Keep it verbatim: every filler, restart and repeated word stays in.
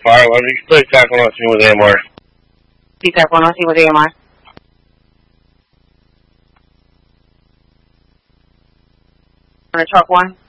Fire one. You can play Tac one oh two with A M R. Tac one oh two with A M R. On the truck one.